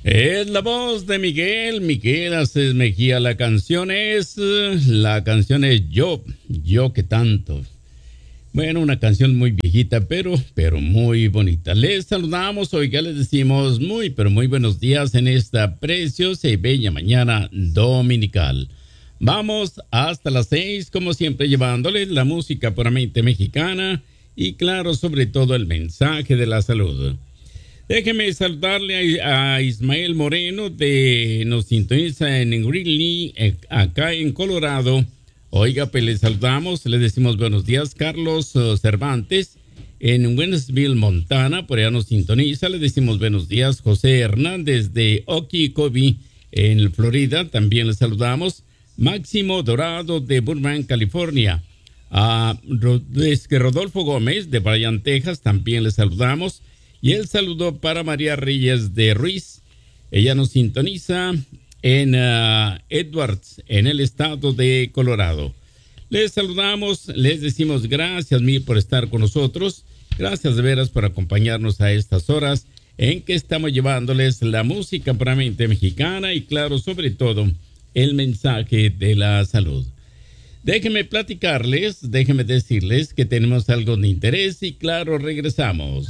Es la voz de Miguel Aces Mejía. La canción es Yo que tanto. Bueno, una canción muy viejita, pero muy bonita. Les saludamos, oiga, les decimos pero muy buenos días en esta preciosa y bella mañana dominical. Vamos hasta las 6, como siempre, llevándoles la música puramente mexicana y, claro, sobre todo el mensaje de la salud. Déjeme saludarle a Ismael Moreno, nos sintoniza en Greeley, acá en Colorado. Oiga, pues le saludamos, le decimos buenos días. Carlos Cervantes en Wennesville, Montana, por allá nos sintoniza. Le decimos buenos días. José Hernández de Okeechobee en Florida, también le saludamos. Máximo Dorado de Burbank, California. Rodolfo Gómez de Bryan, Texas, también le saludamos. Y el saludo para María Reyes de Ruiz. Ella nos sintoniza en Edwards, en el estado de Colorado. Les saludamos, les decimos gracias mil por estar con nosotros. Gracias de veras por acompañarnos a estas horas en que estamos llevándoles la música puramente mexicana y, claro, sobre todo, el mensaje de la salud. Déjenme platicarles, déjenme decirles que tenemos algo de interés y, claro, regresamos.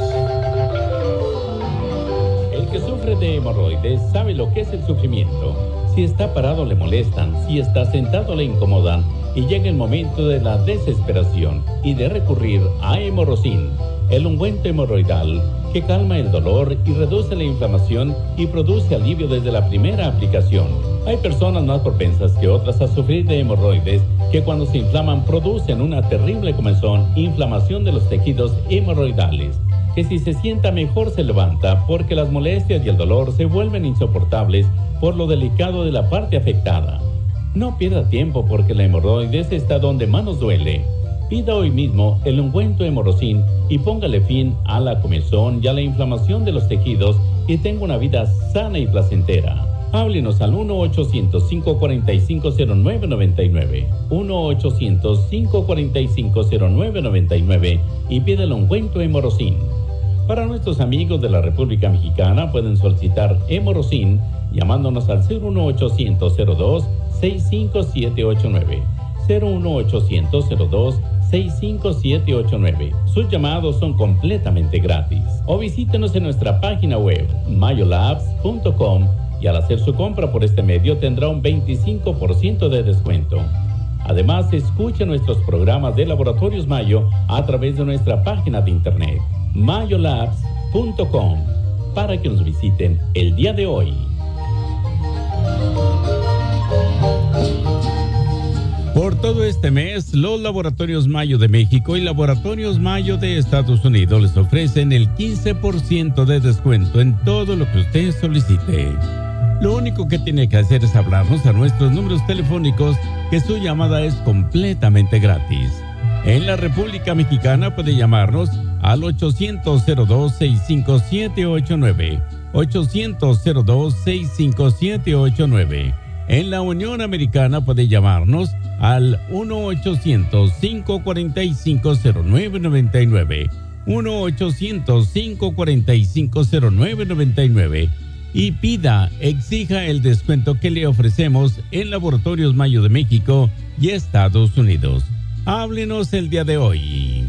El que sufre de hemorroides sabe lo que es el sufrimiento. Si está parado le molestan, si está sentado le incomodan y llega el momento de la desesperación y de recurrir a Hemorrocin, el ungüento hemorroidal que calma el dolor y reduce la inflamación y produce alivio desde la primera aplicación. Hay personas más propensas que otras a sufrir de hemorroides que cuando se inflaman producen una terrible comezón, inflamación de los tejidos hemorroidales, que si se sienta mejor se levanta porque las molestias y el dolor se vuelven insoportables por lo delicado de la parte afectada. No pierda tiempo porque la hemorroides está donde más nos duele. Pida hoy mismo el ungüento Hemorrocin y póngale fin a la comezón y a la inflamación de los tejidos y tenga una vida sana y placentera. Háblenos al 1-800-545-0999, 1-800-545-0999 y pide el ungüento Hemorrocin. Para nuestros amigos de la República Mexicana pueden solicitar Hemorrocin llamándonos al 01800-02-65789, 01800-02-65789. Sus llamados son completamente gratis. O visítenos en nuestra página web mayolabs.com y al hacer su compra por este medio tendrá un 25% de descuento. Además, escuche nuestros programas de Laboratorios Mayo a través de nuestra página de internet mayolabs.com para que nos visiten el día de hoy. Por todo este mes, los Laboratorios Mayo de México y Laboratorios Mayo de Estados Unidos les ofrecen el 15% de descuento en todo lo que usted solicite. Lo único que tiene que hacer es hablarnos a nuestros números telefónicos, que su llamada es completamente gratis. En la República Mexicana puede llamarnos al 800-02-65789, 800-02-65789. En la Unión Americana puede llamarnos al 1-800-545-0999, 1-800-545-0999 y exija el descuento que le ofrecemos en Laboratorios Mayo de México y Estados Unidos. Háblenos el día de hoy.